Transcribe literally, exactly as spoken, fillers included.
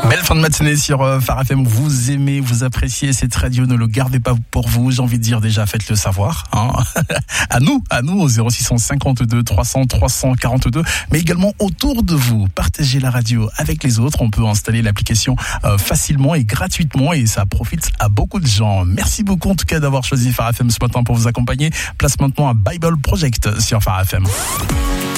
Belle fin de matinée sur euh, Phare F M. Vous aimez, vous appréciez cette radio, ne le gardez pas pour vous. J'ai envie de dire déjà, faites-le savoir. Hein. à nous, à nous au zéro six cinquante-deux trois cents trois cent quarante-deux, mais également autour de vous. Partagez la radio avec les autres. On peut installer l'application euh, facilement et gratuitement et ça profite à beaucoup de gens. Merci beaucoup en tout cas d'avoir choisi Phare F M ce matin pour vous accompagner. Place maintenant à Bible Project sur Phare F M.